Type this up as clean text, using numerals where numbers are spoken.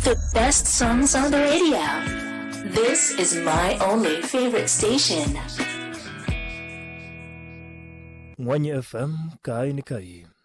The best songs on the radio. This is my only favorite station. Mwanya FM, Kai ni Kai.